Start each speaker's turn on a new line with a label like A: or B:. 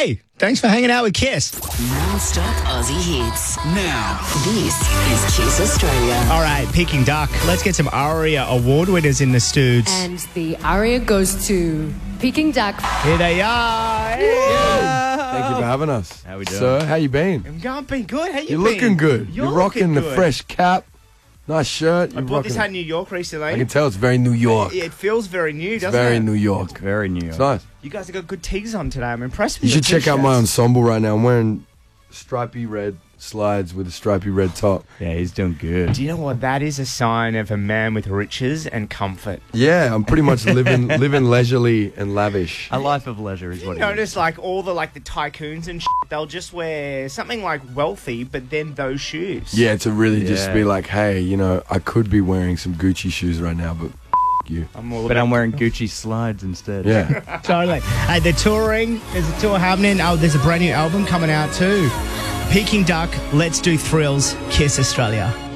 A: Hey, thanks for hanging out with Kiss.
B: Non-stop Aussie hits.
C: Now.
B: This is Kiss Australia.
A: All right, Peking Duck. Let's get some ARIA award winners in the studs.
D: And the aria goes to Peking Duck.
A: Here they are.
E: Thank you for having us.
A: How we doing?
E: Sir, how you been?
A: I've been good. How you
E: You're
A: been?
E: looking good. You're rocking the
A: good.
E: fresh cap. Nice shirt.
A: I bought this out in New York recently.
E: I can tell it's very New York.
A: It feels very new, doesn't
E: Very
A: it?
E: New York.
C: Very new.
E: It's nice.
A: You guys have got good tees on today. I'm impressed
E: You
A: with
E: should
A: your
E: check out my
A: t-shirts.
E: ensemble right now. I'm wearing stripy red slides with a stripy red top.
C: Yeah, he's doing good.
A: Do you know what? That is a sign of a man with riches and comfort.
E: Yeah, I'm pretty much living leisurely and lavish.
C: A life of leisure is what
A: You
C: it is.
A: notice, like, all the tycoons and shit, they'll just wear something like wealthy, but then those shoes.
E: Yeah, to really just
C: Yeah.
E: be like, hey, you know, I could be wearing some Gucci shoes right now, but you.
C: But I'm wearing Gucci slides instead.
E: Yeah.
A: Totally. Hey, they're touring. There's a tour happening. Oh, there's a brand new album coming out too. Peking Duck, Let's Do Thrills, Kiss Australia.